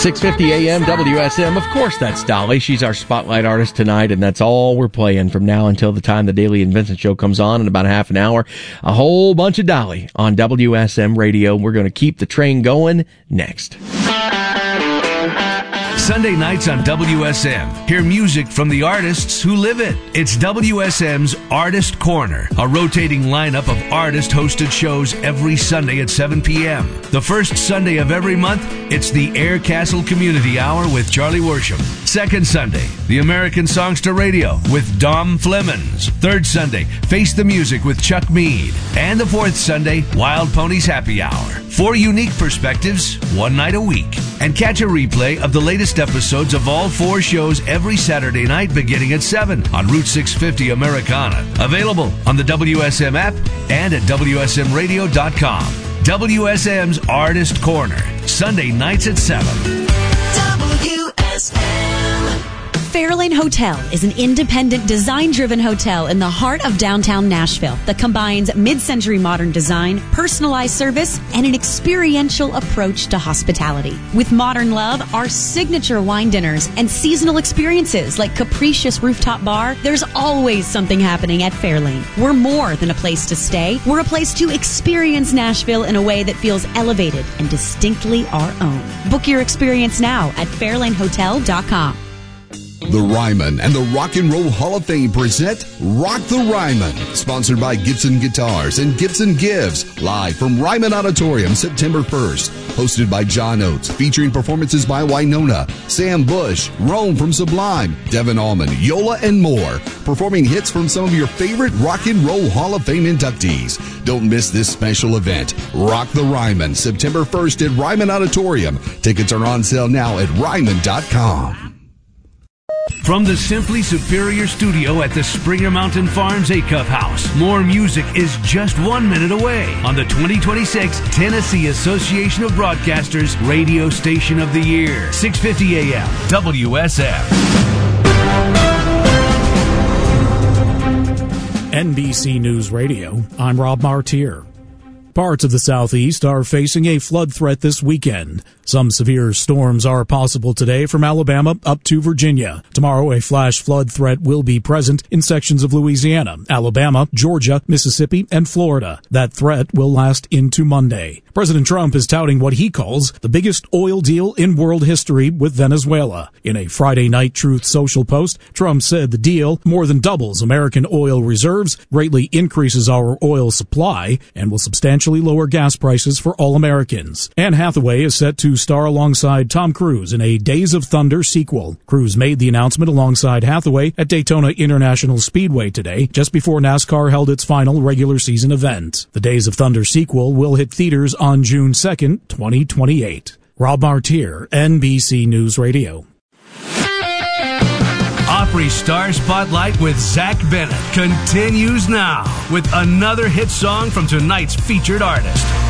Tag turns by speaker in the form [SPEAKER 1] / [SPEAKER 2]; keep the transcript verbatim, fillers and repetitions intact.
[SPEAKER 1] six fifty A M W S M. Of course, that's Dolly. She's our spotlight artist tonight, and that's all we're playing from now until the time the Daily and Vincent Show comes on in about half an hour. A whole bunch of Dolly on W S M Radio. We're going to keep the train going next.
[SPEAKER 2] Sunday nights on W S M. Hear music from the artists who live it. It's W S M's Artist Corner, a rotating lineup of artist-hosted shows every Sunday at seven p.m. The first Sunday of every month, it's the Air Castle Community Hour with Charlie Worsham. Second Sunday, the American Songster Radio with Dom Flemons. Third Sunday, Face the Music with Chuck Mead. And the fourth Sunday, Wild Ponies Happy Hour. Four unique perspectives, one night a week. And catch a replay of the latest episodes of all four shows every Saturday night beginning at seven on Route six fifty Americana. Available on the W S M app and at W S M radio dot com. W S M's Artist Corner, Sunday nights at seven.
[SPEAKER 3] W S M.
[SPEAKER 4] Fairlane Hotel is an independent, design-driven hotel in the heart of downtown Nashville that combines mid-century modern design, personalized service, and an experiential approach to hospitality. With modern love, our signature wine dinners, and seasonal experiences like capricious rooftop bar, there's always something happening at Fairlane. We're more than a place to stay. We're a place to experience Nashville in a way that feels elevated and distinctly our own. Book your experience now at fairlane hotel dot com.
[SPEAKER 5] The Ryman and the Rock and Roll Hall of Fame present Rock the Ryman, sponsored by Gibson Guitars and Gibson Gives, live from Ryman Auditorium September first. Hosted by John Oates, featuring performances by Wynonna, Sam Bush, Rome from Sublime, Devin Allman, Yola, and more. Performing hits from some of your favorite Rock and Roll Hall of Fame inductees. Don't miss this special event. Rock the Ryman, September first at Ryman Auditorium. Tickets are on sale now at ryman dot com.
[SPEAKER 2] From the Simply Superior studio at the Springer Mountain Farms Acuff House, more music is just one minute away on the twenty twenty-six Tennessee Association of Broadcasters Radio Station of the Year. six fifty A M W S M.
[SPEAKER 6] N B C News Radio, I'm Rob Martier. Parts of the southeast are facing a flood threat this weekend. Some severe storms are possible today from Alabama up to Virginia. Tomorrow, a flash flood threat will be present in sections of Louisiana, Alabama, Georgia, Mississippi, and Florida. That threat will last into Monday. President Trump is touting what he calls the biggest oil deal in world history with Venezuela. In a Friday night Truth Social post, Trump said the deal more than doubles American oil reserves, greatly increases our oil supply, and will substantially lower gas prices for all Americans. Anne Hathaway is set to star alongside Tom Cruise in a Days of Thunder sequel. Cruise made the announcement alongside Hathaway at Daytona International Speedway today, just before NASCAR held its final regular season event. The Days of Thunder sequel will hit theaters on June second, twenty twenty-eight. Rob Martier, N B C News Radio.
[SPEAKER 2] Opry Star Spotlight with Zach Bennett continues now with another hit song from tonight's featured artist.